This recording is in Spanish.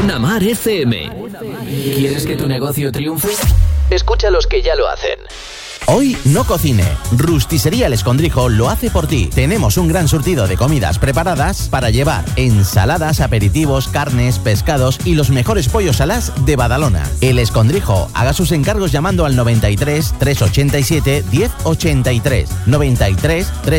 Una Mar FM. ¿Quieres que tu negocio triunfe? Escucha a los que ya lo hacen. Hoy no cocine. Rusticería El Escondrijo lo hace por ti. Tenemos un gran surtido de comidas preparadas para llevar: ensaladas, aperitivos, carnes, pescados y los mejores pollos alás de Badalona. El Escondrijo. Haga sus encargos llamando al 93 387 1083. 93 3